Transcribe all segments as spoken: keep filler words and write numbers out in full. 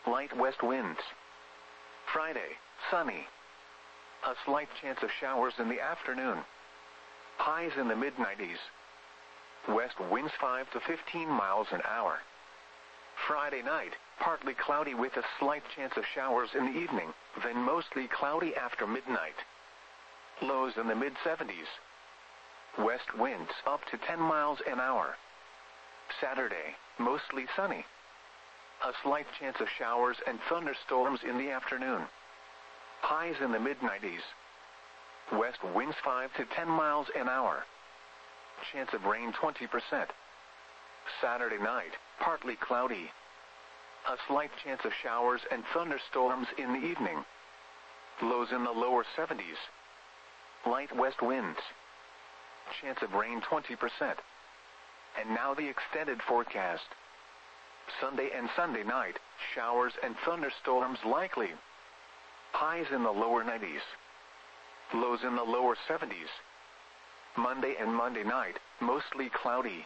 light west winds. Friday, sunny. A slight chance of showers in the afternoon. Highs in the mid nineties. West winds five to fifteen miles an hour. Friday night, partly cloudy with a slight chance of showers in the evening, then mostly cloudy after midnight. Lows in the mid seventies. West winds up to ten miles an hour. Saturday, mostly sunny. A slight chance of showers and thunderstorms in the afternoon. Highs in the mid nineties. West winds five to ten miles an hour. Chance of rain twenty percent. Saturday night, partly cloudy. A slight chance of showers and thunderstorms in the evening. Lows in the lower seventies. Light west winds. Chance of rain twenty percent. And now the extended forecast. Sunday and Sunday night, showers and thunderstorms likely. Highs in the lower nineties. Lows in the lower seventies. Monday and Monday night, mostly cloudy.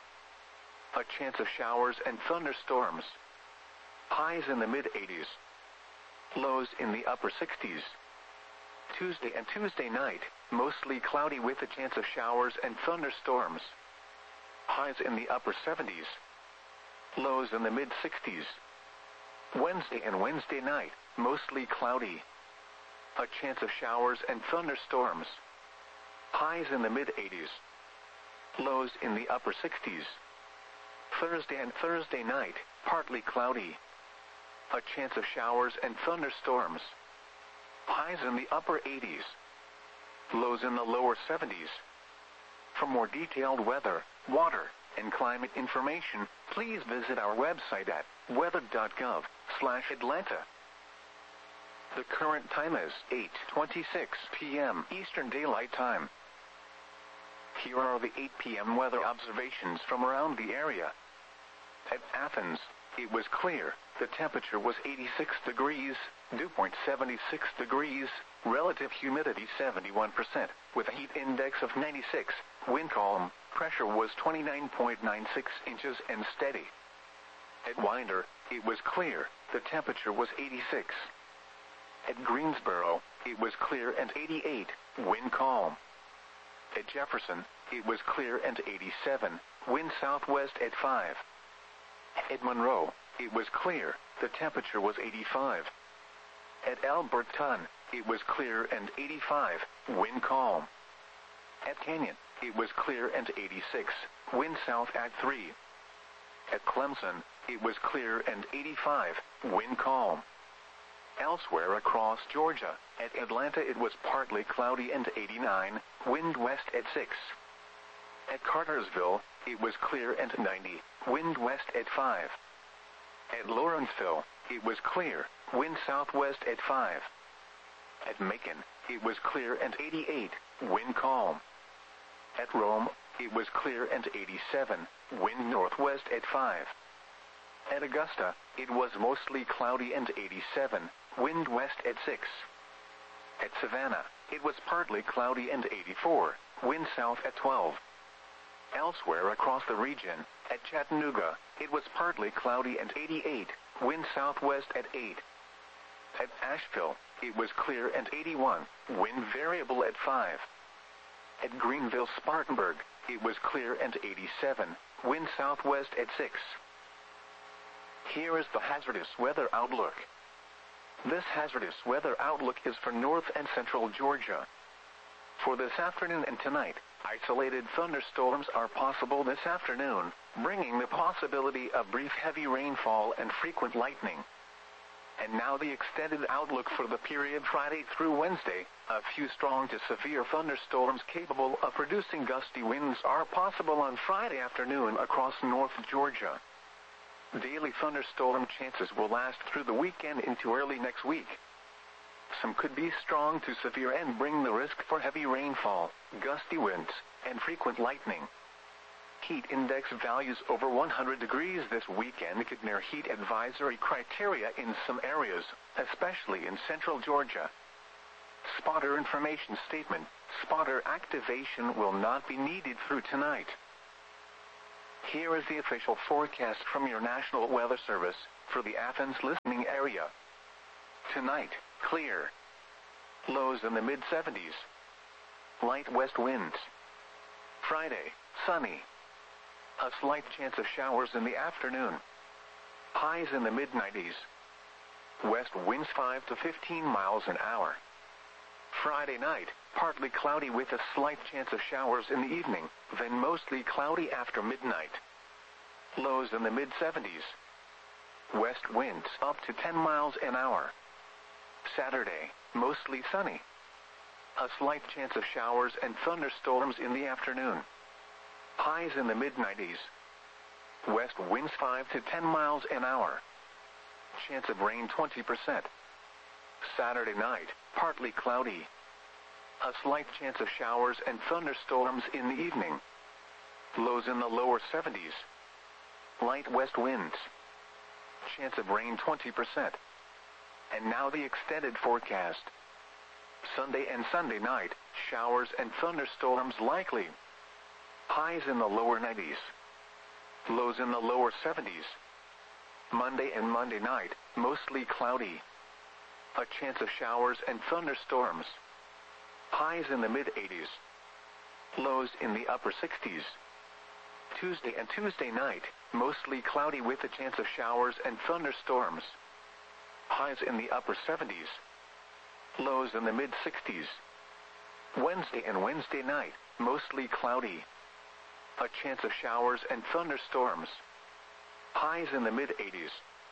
A chance of showers and thunderstorms. Highs in the mid eighties. Lows in the upper sixties. Tuesday and Tuesday night, mostly cloudy with a chance of showers and thunderstorms. Highs in the upper seventies. Lows in the mid sixties. Wednesday and Wednesday night, mostly cloudy. A chance of showers and thunderstorms. Highs in the mid eighties. Lows in the upper sixties. Thursday and Thursday night, partly cloudy. A chance of showers and thunderstorms. Highs in the upper eighties. Lows in the lower seventies. For more detailed weather, water, and climate information, please visit our website at weather dot gov slash Atlanta. The current time is eight twenty-six p m Eastern Daylight Time. Here are the eight p m weather observations from around the area. At Athens, it was clear. The temperature was eighty-six degrees, dew point seventy-six degrees, relative humidity seventy-one percent, with a heat index of ninety-six, wind calm, pressure was twenty-nine point nine six inches and steady. At Winder, it was clear. The temperature was eighty-six. At Greensboro, it was clear and eighty-eight, wind calm. At Jefferson, it was clear and eighty-seven, wind southwest at five. At Monroe, it was clear, the temperature was eighty-five. At Alberton, it was clear and eighty-five, wind calm. At Canyon, it was clear and eighty-six, wind south at three. At Clemson, it was clear and eighty-five, wind calm. Elsewhere across Georgia, at Atlanta it was partly cloudy and eighty-nine, wind west at six. At Cartersville, it was clear and ninety, wind west at five. At Lawrenceville, it was clear, wind southwest at five. At Macon, it was clear and eighty-eight, wind calm. At Rome, it was clear and eighty-seven, wind northwest at five. At Augusta, it was mostly cloudy and eighty-seven, wind west at six. At Savannah, it was partly cloudy and eighty-four, wind south at twelve. Elsewhere across the region, at Chattanooga, it was partly cloudy and eighty-eight, wind southwest at eight. At Asheville, it was clear and eighty-one, wind variable at five. At Greenville-Spartanburg, it was clear and eighty-seven, wind southwest at six. Here is the hazardous weather outlook. This hazardous weather outlook is for north and central Georgia. For this afternoon and tonight, isolated thunderstorms are possible this afternoon, bringing the possibility of brief heavy rainfall and frequent lightning. And now the extended outlook for the period Friday through Wednesday. A few strong to severe thunderstorms capable of producing gusty winds are possible on Friday afternoon across North Georgia. Daily thunderstorm chances will last through the weekend into early next week. Some could be strong to severe and bring the risk for heavy rainfall, gusty winds, and frequent lightning. Heat index values over one hundred degrees this weekend could near heat advisory criteria in some areas, especially in central Georgia. Spotter information statement: spotter activation will not be needed through tonight. Here is the official forecast from your National Weather Service. for the Athens listening area. Tonight, clear. Lows in the mid seventies. Light west winds. Friday, sunny. A slight chance of showers in the afternoon. Highs in the mid nineties. West winds five to fifteen miles an hour. Friday night, partly cloudy with a slight chance of showers in the evening, then mostly cloudy after midnight. Lows in the mid seventies. West winds up to ten miles an hour. Saturday, mostly sunny. A slight chance of showers and thunderstorms in the afternoon. Highs in the mid nineties. West winds five to ten miles an hour. Chance of rain twenty percent. Saturday night, partly cloudy. A slight chance of showers and thunderstorms in the evening. Lows in the lower seventies. Light west winds. Chance of rain twenty percent. And now the extended forecast. Sunday and Sunday night, showers and thunderstorms likely. Highs in the lower nineties. Lows in the lower seventies. Monday and Monday night, mostly cloudy. A chance of showers and thunderstorms. Highs in the mid eighties. Lows in the upper sixties. Tuesday and Tuesday night, mostly cloudy with a chance of showers and thunderstorms. Highs in the upper seventies. Lows in the mid sixties. Wednesday and Wednesday night, mostly cloudy. A chance of showers and thunderstorms. Highs in the mid eighties.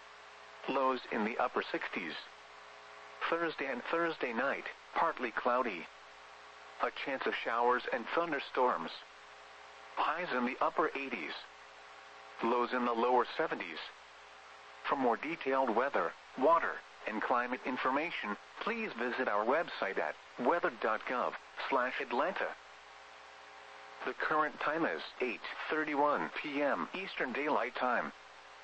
Lows in the upper sixties. Thursday and Thursday night, partly cloudy. A chance of showers and thunderstorms. Highs in the upper eighties. Lows in the lower seventies. For more detailed weather, water, and climate information, please visit our website at weather dot gov slash Atlanta. The current time is eight thirty-one p m Eastern Daylight Time.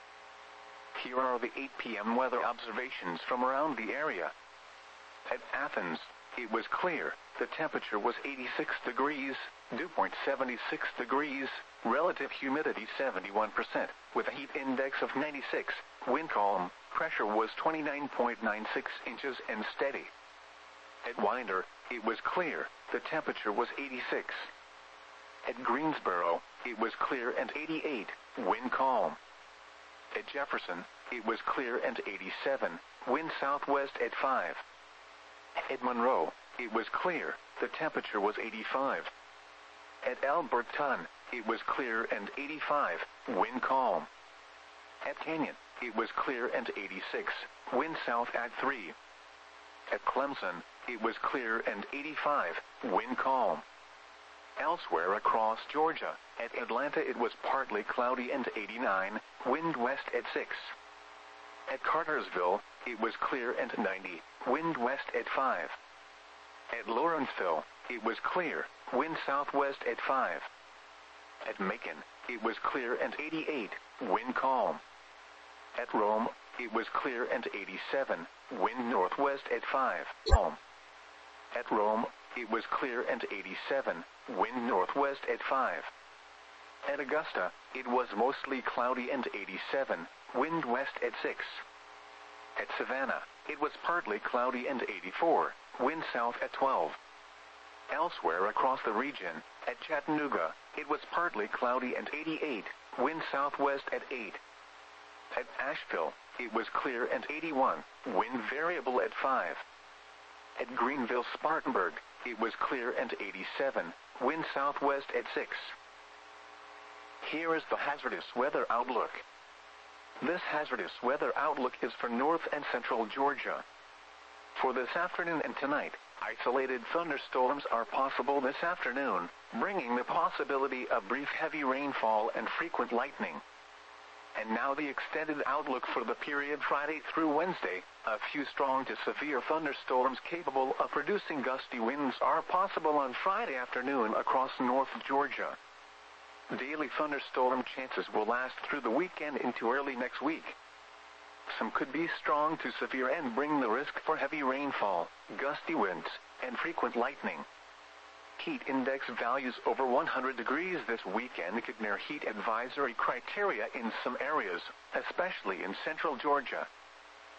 Here are the eight p m weather observations from around the area. At Athens, it was clear. The temperature was eighty-six degrees, dew point seventy-six degrees, relative humidity seventy-one percent, with a heat index of ninety-six, wind calm, pressure was twenty-nine point nine six inches and steady. At Winder, it was clear. The temperature was eighty-six. At Greensboro, it was clear and eighty-eight, wind calm. At Jefferson, it was clear and eighty-seven, wind southwest at five. At Monroe, it was clear, the temperature was eighty-five. At Alberton, it was clear and eighty-five, wind calm. At Canyon, it was clear and eighty-six, wind south at three. At Clemson, it was clear and eighty-five, wind calm. Elsewhere across Georgia, at Atlanta it was partly cloudy and eighty-nine, wind west at six. At Cartersville, it was clear and ninety, wind west at five. At Lawrenceville, it was clear, wind southwest at five. At Macon, it was clear and eighty-eight, wind calm. At Rome, it was clear and eighty-seven, wind northwest at five, calm. At Rome, it was clear and eighty-seven, wind northwest at five. At Augusta, it was mostly cloudy and eighty-seven, wind west at six. At Savannah, it was partly cloudy and eighty-four, wind south at twelve. Elsewhere across the region, at Chattanooga, it was partly cloudy and eighty-eight, wind southwest at eight. At Asheville, it was clear and eighty-one, wind variable at five. At Greenville-Spartanburg, it was clear and eighty-seven, wind southwest at six. Here is the hazardous weather outlook. This hazardous weather outlook is for north and central Georgia. For this afternoon and tonight, isolated thunderstorms are possible this afternoon, bringing the possibility of brief heavy rainfall and frequent lightning. And now the extended outlook for the period Friday through Wednesday. A few strong to severe thunderstorms capable of producing gusty winds are possible on Friday afternoon across North Georgia. Daily thunderstorm chances will last through the weekend into early next week. Some could be strong to severe and bring the risk for heavy rainfall, gusty winds, and frequent lightning. heat index values over one hundred degrees this weekend could near heat advisory criteria in some areas, especially in central Georgia.